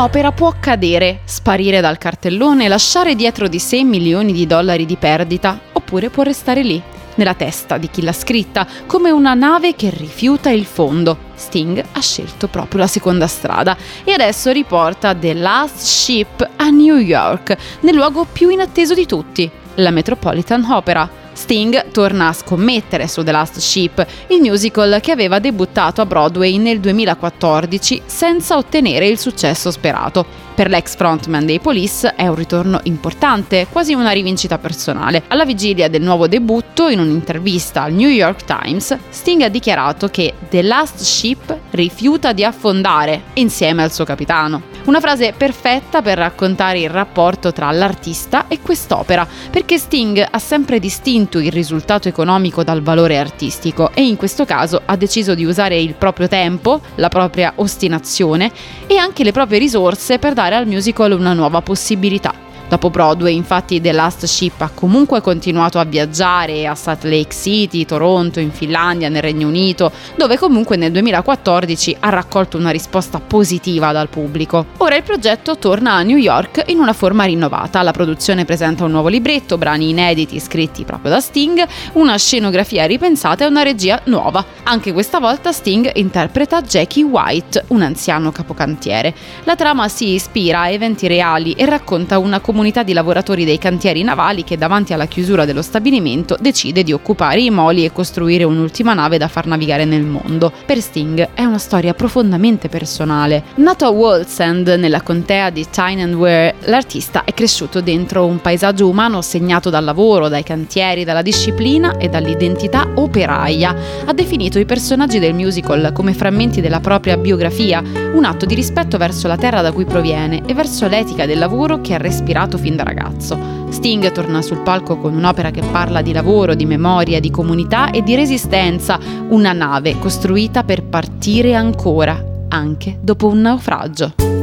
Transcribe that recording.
Un'opera può accadere, sparire dal cartellone e lasciare dietro di sé milioni di dollari di perdita, oppure può restare lì, nella testa di chi l'ha scritta, come una nave che rifiuta il fondo. Sting ha scelto proprio la seconda strada e adesso riporta The Last Ship a New York, nel luogo più inatteso di tutti, la Metropolitan Opera. Sting torna a scommettere su The Last Ship, il musical che aveva debuttato a Broadway nel 2014 senza ottenere il successo sperato. Per l'ex frontman dei Police è un ritorno importante, quasi una rivincita personale. Alla vigilia del nuovo debutto, in un'intervista al New York Times, Sting ha dichiarato che The Last Ship rifiuta di affondare insieme al suo capitano. Una frase perfetta per raccontare il rapporto tra l'artista e quest'opera, perché Sting ha sempre distinto il risultato economico dal valore artistico e in questo caso ha deciso di usare il proprio tempo, la propria ostinazione e anche le proprie risorse per dare al musical una nuova possibilità. Dopo Broadway, infatti, The Last Ship ha comunque continuato a viaggiare a Salt Lake City, Toronto, in Finlandia, nel Regno Unito, dove comunque nel 2014 ha raccolto una risposta positiva dal pubblico. Ora il progetto torna a New York in una forma rinnovata. La produzione presenta un nuovo libretto, brani inediti scritti proprio da Sting, una scenografia ripensata e una regia nuova. Anche questa volta Sting interpreta Jackie White, un anziano capocantiere. La trama si ispira a eventi reali e racconta una comunità di lavoratori dei cantieri navali che davanti alla chiusura dello stabilimento decide di occupare i moli e costruire un'ultima nave da far navigare nel mondo. Per Sting è una storia profondamente personale. Nato a Wallsend, nella contea di Tyne and Wear, l'artista è cresciuto dentro un paesaggio umano segnato dal lavoro, dai cantieri, dalla disciplina e dall'identità operaia. Ha definito i personaggi del musical come frammenti della propria biografia, un atto di rispetto verso la terra da cui proviene e verso l'etica del lavoro che ha respirato fin da ragazzo. Sting torna sul palco con un'opera che parla di lavoro, di memoria, di comunità e di resistenza, una nave costruita per partire ancora, anche dopo un naufragio.